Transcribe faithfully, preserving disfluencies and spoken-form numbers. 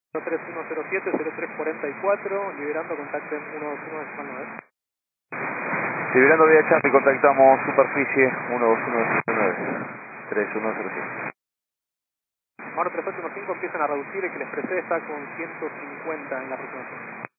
cero tres uno cero siete cero tres cuatro cuatro, liberando, contacten uno dos uno decimal nueve. Liberando vía chat y contactamos superficie uno dos uno nueve tres uno cero siete. Ahora tres ocho uno cinco empiezan a reducir, el que les precede está con ciento cincuenta en la aproximación.